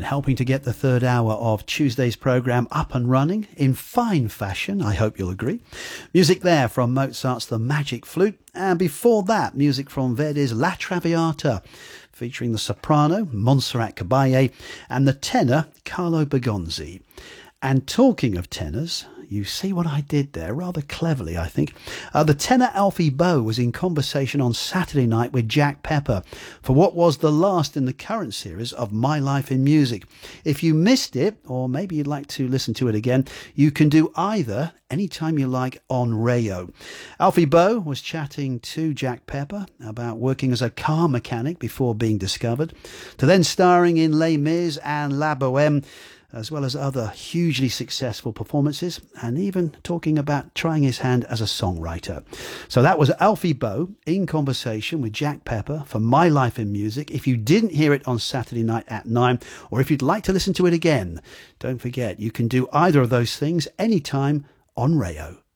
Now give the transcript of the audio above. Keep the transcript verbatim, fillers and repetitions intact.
and helping to get the third hour of Tuesday's programme up and running in fine fashion, I hope you'll agree. Music there from Mozart's The Magic Flute, and before that, music from Verdi's La Traviata, featuring the soprano Montserrat Caballé and the tenor Carlo Bergonzi. And talking of tenors, you see what I did there, rather cleverly, I think. Uh, the tenor Alfie Boe was in conversation on Saturday night with Jack Pepper for what was the last in the current series of My Life in Music. If you missed it, or maybe you'd like to listen to it again, you can do either anytime you like on Rayo. Alfie Boe was chatting to Jack Pepper about working as a car mechanic before being discovered, to then starring in Les Mis and La Bohème, as well as other hugely successful performances, and even talking about trying his hand as a songwriter. So that was Alfie Boe in conversation with Jack Pepper for My Life in Music. If you didn't hear it on Saturday night at nine, or if you'd like to listen to it again, don't forget you can do either of those things anytime on Rayo.